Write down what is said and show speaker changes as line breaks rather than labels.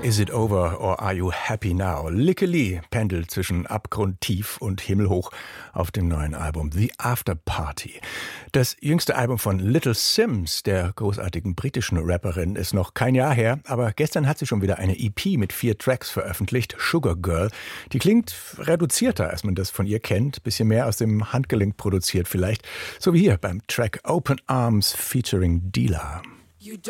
Is it over or are you happy now? Lykke Li pendelt zwischen abgrundtief und himmelhoch auf dem neuen Album The After Party. Das jüngste Album von Little Simz, der großartigen britischen Rapperin, ist noch kein Jahr her, aber gestern hat sie schon wieder eine EP mit 4 Tracks veröffentlicht, Sugar Girl. Die klingt reduzierter, als man das von ihr kennt, bisschen mehr aus dem Handgelenk produziert vielleicht, so wie hier beim Track Open Arms featuring Dila.